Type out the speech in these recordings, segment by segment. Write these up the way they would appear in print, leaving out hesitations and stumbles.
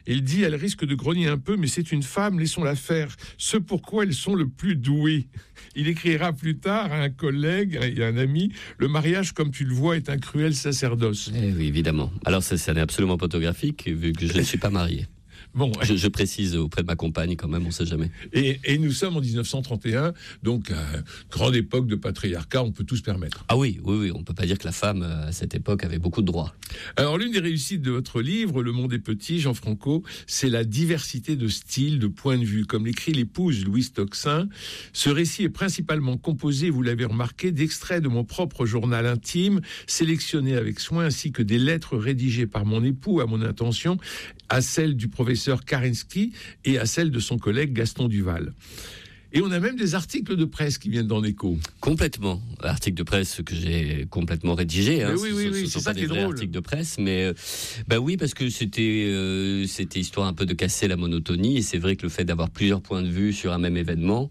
Et il dit, elle risque de grogner un peu, mais c'est une femme, laissons-la faire. Ce pourquoi elles sont le plus douées. Il écrira plus tard à un collègue et à un ami, le mariage, comme tu le vois, est un cruel sacerdoce. Eh oui, évidemment. Alors, ça n'est absolument pas photographique, vu que je ne suis pas marié. Bon, je précise auprès de ma compagne quand même, on ne sait jamais. Et nous sommes en 1931, donc grande époque de patriarcat, on peut tout se permettre. Ah oui, on ne peut pas dire que la femme, à cette époque, avait beaucoup de droits. Alors, l'une des réussites de votre livre, Le Monde est petit, Jean Franco, c'est la diversité de styles, de points de vue. Comme l'écrit l'épouse Louise Tocsin, ce récit est principalement composé, vous l'avez remarqué, d'extraits de mon propre journal intime, sélectionnés avec soin, ainsi que des lettres rédigées par mon époux à mon intention, à celle du professeur Karinsky et à celle de son collègue Gaston Duval. Et on a même des articles de presse qui viennent d'en écho. Complètement. Articles de presse que j'ai complètement rédigés. Hein. Oui, ce sont pas des vrais articles de presse, mais oui, parce que c'était histoire un peu de casser la monotonie. Et c'est vrai que le fait d'avoir plusieurs points de vue sur un même événement,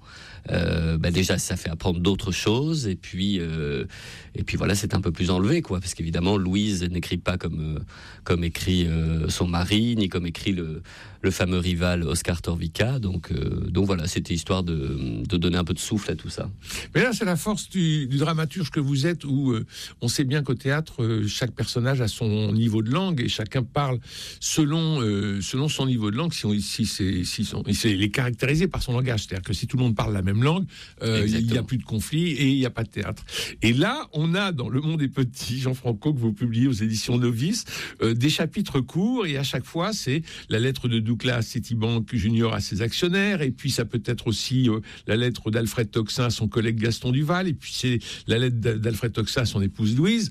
déjà ça fait apprendre d'autres choses. Et puis voilà, c'est un peu plus enlevé, quoi. Parce qu'évidemment, Louise n'écrit pas comme écrit son mari, ni comme écrit le fameux rival Oscar Torvica. Donc voilà, c'était histoire de donner un peu de souffle à tout ça. Mais là, c'est la force du dramaturge que vous êtes, où on sait bien qu'au théâtre, chaque personnage a son niveau de langue et chacun parle selon son niveau de langue. Il est caractérisé par son langage. C'est-à-dire que si tout le monde parle la même langue, il n'y a plus de conflit et il n'y a pas de théâtre. Et là, on a dans Le Monde est petit, Jean Franco, que vous publiez aux éditions Novice, des chapitres courts, et à chaque fois, c'est la lettre de Douglas Citibank Junior à ses actionnaires, et puis ça peut être aussi la lettre d'Alfred Tocsin à son collègue Gaston Duval, et puis c'est la lettre d'Alfred Tocsin à son épouse Louise.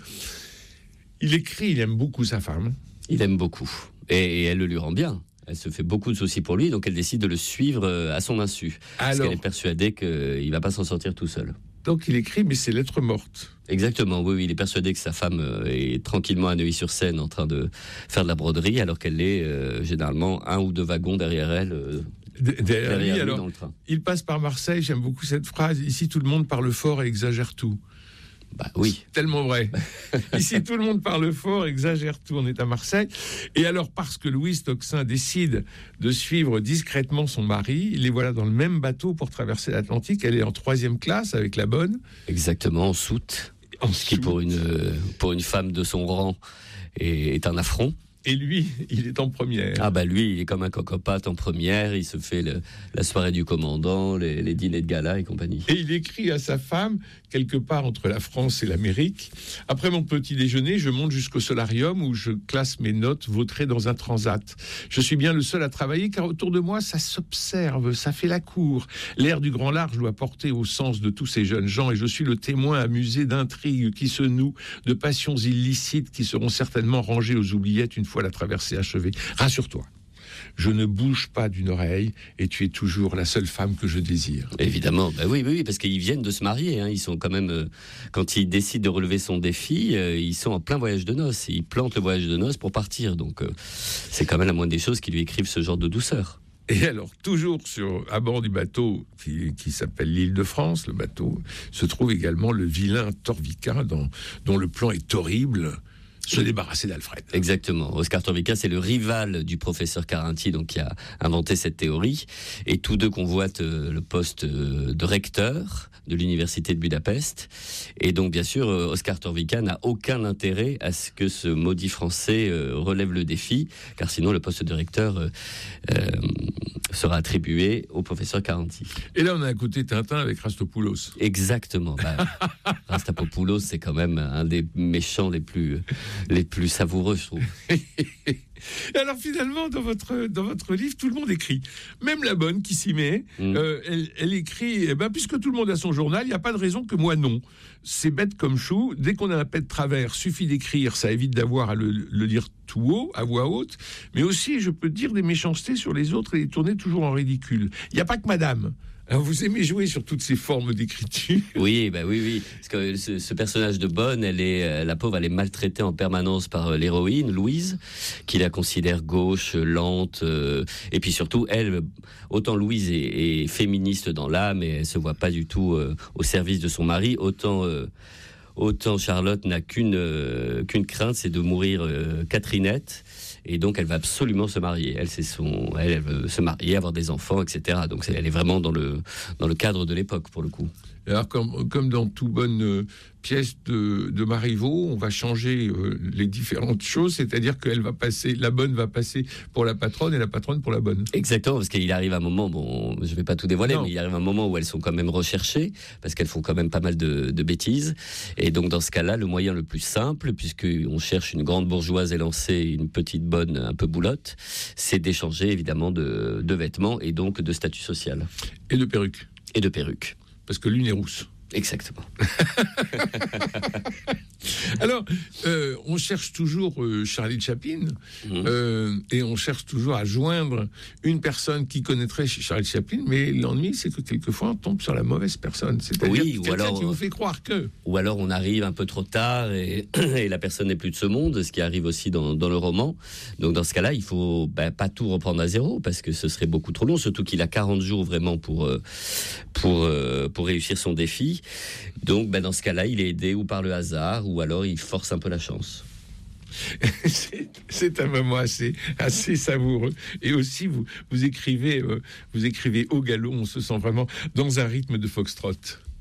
Il écrit, il aime beaucoup sa femme. Il aime beaucoup. Et elle le lui rend bien. Elle se fait beaucoup de soucis pour lui, donc elle décide de le suivre à son insu. Parce qu'elle est persuadée qu'il ne va pas s'en sortir tout seul. Donc il écrit, mais c'est lettre morte. Exactement, oui, il est persuadé que sa femme est tranquillement à Neuilly-sur-Seine en train de faire de la broderie, alors qu'elle est généralement un ou deux wagons derrière elle. Derrière lui, alors, dans le train. Il passe par Marseille, j'aime beaucoup cette phrase, ici tout le monde parle fort et exagère tout. Bah oui. C'est tellement vrai. Ici, tout le monde parle fort, exagère tout. On est à Marseille. Et alors, parce que Louise Tocsin décide de suivre discrètement son mari, les voilà dans le même bateau pour traverser l'Atlantique. Elle est en 3e classe avec la bonne. Exactement, en soute. Ce qui, pour une femme de son rang, est un affront. Et lui, il est en première. Ah bah lui, il est comme un coq-au-pâte en première. Il se fait la soirée du commandant, les dîners de gala et compagnie. Et il écrit à sa femme, quelque part entre la France et l'Amérique, après mon petit déjeuner, je monte jusqu'au solarium où je classe mes notes vautrées dans un transat. Je suis bien le seul à travailler car autour de moi, ça s'observe, ça fait la cour. L'air du grand large doit porter au sens de tous ces jeunes gens et je suis le témoin amusé d'intrigues qui se nouent, de passions illicites qui seront certainement rangées aux oubliettes une fois la traversée achevée. Rassure-toi, je ne bouge pas d'une oreille et tu es toujours la seule femme que je désire. Évidemment, bah oui, parce qu'ils viennent de se marier. Hein. Ils sont quand même, quand ils décident de relever son défi, ils sont en plein voyage de noces. Ils plantent le voyage de noces pour partir. Donc, c'est quand même la moindre des choses qu'ils lui écrivent ce genre de douceur. Et alors, toujours à bord du bateau qui s'appelle l'Île-de-France, le bateau, se trouve également le vilain Torvica, dont le plan est horrible. Se débarrasser d'Alfred. Exactement. Oscar Torvica, c'est le rival du professeur Carinti, donc qui a inventé cette théorie. Et tous deux convoitent le poste de recteur de l'université de Budapest. Et donc, bien sûr, Oscar Torvica n'a aucun intérêt à ce que ce maudit français relève le défi, car sinon le poste de recteur sera attribué au professeur Carinti. Et là, on a un côté Tintin avec Rastopoulos. Exactement. Rastopoulos, c'est quand même un des méchants les plus savoureux, je trouve. Et alors finalement, dans votre livre, tout le monde écrit. Même la bonne qui s'y met, elle écrit, puisque tout le monde a son journal, il n'y a pas de raison que moi non. C'est bête comme chou. Dès qu'on a un pet de travers, suffit d'écrire, ça évite d'avoir à le lire tout haut, à voix haute. Mais aussi, je peux dire des méchancetés sur les autres et les tourner toujours en ridicule. Il n'y a pas que madame. Alors vous aimez jouer sur toutes ces formes d'écriture. Oui. Parce que ce personnage de Bonne, la pauvre, elle est maltraitée en permanence par l'héroïne, Louise, qui la considère gauche, lente. Et puis surtout, elle, autant Louise est féministe dans l'âme et elle se voit pas du tout au service de son mari, autant Charlotte n'a qu'une crainte, c'est de mourir Catherinette. et donc elle va absolument se marier. Elle veut se marier, avoir des enfants, etc. Donc elle est vraiment dans le cadre de l'époque pour le coup. Alors, comme dans toute bonne pièce de Marivaux, on va changer les différentes choses, c'est-à-dire que la bonne va passer pour la patronne et la patronne pour la bonne. Exactement, parce qu'il arrive un moment, bon, je vais pas tout dévoiler, mais il arrive un moment où elles sont quand même recherchées, parce qu'elles font quand même pas mal de bêtises. Et donc, dans ce cas-là, le moyen le plus simple, puisqu'on cherche une grande bourgeoise élancée, une petite bonne un peu boulotte, c'est d'échanger évidemment de vêtements et donc de statut social. Et de perruques. Et de perruques. Parce que l'une est rousse. Exactement. Alors, on cherche toujours Charlie Chaplin, et on cherche toujours à joindre une personne qui connaîtrait Charlie Chaplin, mais l'ennui, c'est que quelquefois, on tombe sur la mauvaise personne. C'est-à-dire quelqu'un qui vous fait croire que... Ou alors, on arrive un peu trop tard et la personne n'est plus de ce monde, ce qui arrive aussi dans le roman. Donc, dans ce cas-là, il faut pas tout reprendre à zéro, parce que ce serait beaucoup trop long, surtout qu'il a 40 jours vraiment pour réussir son défi. Donc, dans ce cas-là, il est aidé ou par le hasard, ou alors il force un peu la chance. C'est un moment assez savoureux. Et aussi, vous écrivez au galop, on se sent vraiment dans un rythme de foxtrot.